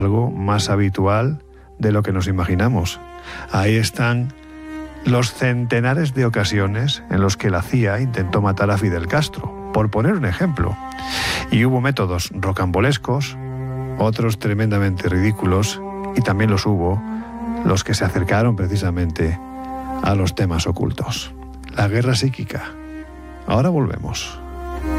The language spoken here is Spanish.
algo más habitual de lo que nos imaginamos. Ahí están los centenares de ocasiones en los que la CIA intentó matar a Fidel Castro, por poner un ejemplo. Y hubo métodos rocambolescos, otros tremendamente ridículos, y también los hubo los que se acercaron precisamente a los temas ocultos. La guerra psíquica. Ahora volvemos.